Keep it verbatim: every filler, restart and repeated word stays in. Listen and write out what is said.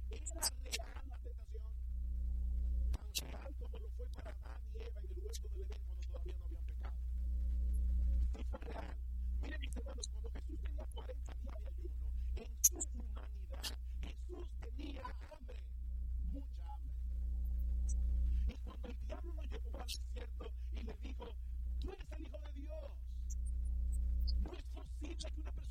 Era real la tentación, tan real como lo fue para Adán y Eva en el huerto del Edén cuando todavía no habían pecado. Sí fue real. Miren, mis hermanos, cuando Jesús tenía cuarenta días de ayuno, en su humanidad, Jesús tenía hambre, mucha hambre. Y cuando el diablo lo llevó al desierto y le dijo, tú eres el Hijo de Dios, no es posible que una persona